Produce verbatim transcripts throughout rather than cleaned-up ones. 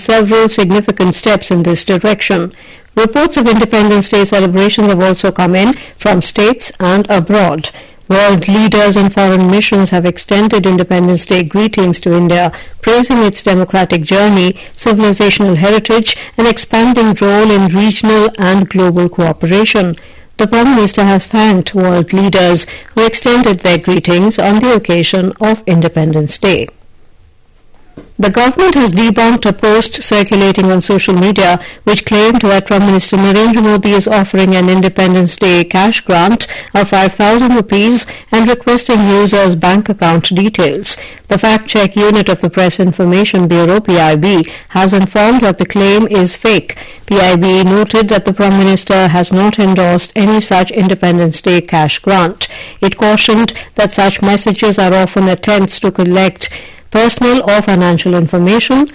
several significant steps in this direction. Reports of Independence Day celebrations have also come in from states and abroad. World leaders and foreign missions have extended Independence Day greetings to India, praising its democratic journey, civilizational heritage, and expanding role in regional and global cooperation. The Prime Minister has thanked world leaders who extended their greetings on the occasion of Independence Day. The government has debunked a post circulating on social media which claimed that Prime Minister Narendra Modi is offering an Independence Day cash grant of five thousand rupees and requesting users' bank account details. The fact-check unit of the Press Information Bureau, P I B, has informed that the claim is fake. P I B noted that the Prime Minister has not endorsed any such Independence Day cash grant. It cautioned that such messages are often attempts to collect personal or financial information.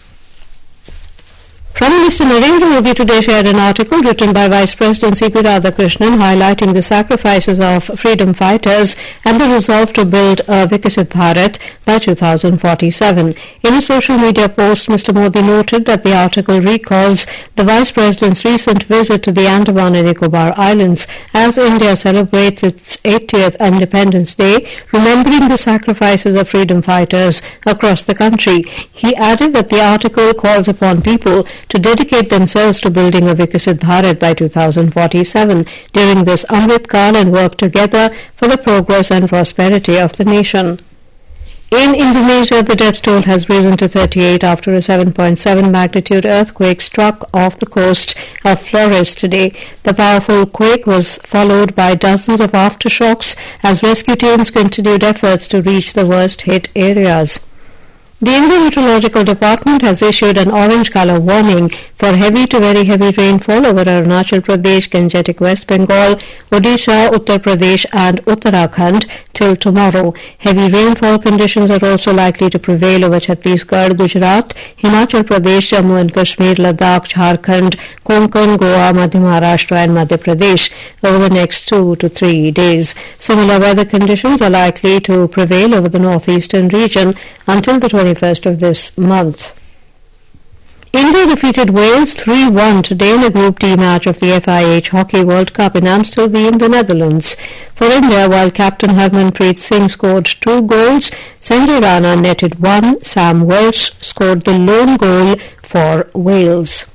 Prime Minister Narendra Modi today shared an article written by Vice President C P Radhakrishnan highlighting the sacrifices of freedom fighters and the resolve to build a Viksit Bharat by two thousand forty-seven. In a social media post, Mister Modi noted that the article recalls the Vice President's recent visit to the Andaman and Nicobar Islands as India celebrates its eightieth Independence Day, remembering the sacrifices of freedom fighters across the country. He added that the article calls upon people to dedicate themselves to building a Viksit Bharat by two thousand forty-seven during this Amrit Kaal and work together for the progress and prosperity of the nation. In Indonesia, the death toll has risen to thirty-eight after a seven point seven magnitude earthquake struck off the coast of Flores today. The powerful quake was followed by dozens of aftershocks as rescue teams continued efforts to reach the worst-hit areas. The Indian Meteorological Department has issued an orange colour warning for heavy to very heavy rainfall over Arunachal Pradesh, Gangetic West Bengal, Odisha, Uttar Pradesh and Uttarakhand till tomorrow. Heavy rainfall conditions are also likely to prevail over Chhattisgarh, Gujarat, Himachal Pradesh, Jammu and Kashmir, Ladakh, Jharkhand, Konkan, Goa, Madhya Maharashtra and Madhya Pradesh over the next two to three days. Similar weather conditions are likely to prevail over the northeastern region until the twenty-first of this month. India defeated Wales three one today in a Group D match of the F I H Hockey World Cup in Amstelveen in the Netherlands. For India, while captain Harmanpreet Singh scored two goals, Sanjay Rana netted one, Sam Welsh scored the lone goal for Wales.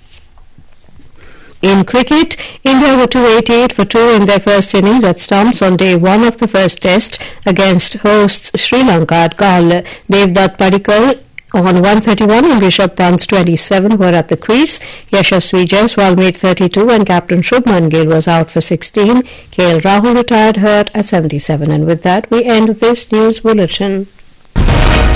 In cricket, India were two eighty-eight for two in their first innings at stumps on day one of the first test against hosts Sri Lanka at Galle. Devdutt Padikkal on one thirty-one and Rishabh Pant twenty-seven were at the crease. Yashasvi Jaiswal made thirty-two and captain Shubman Gill was out for sixteen. K L Rahul retired hurt at seventy-seven. And with that, we end this news bulletin.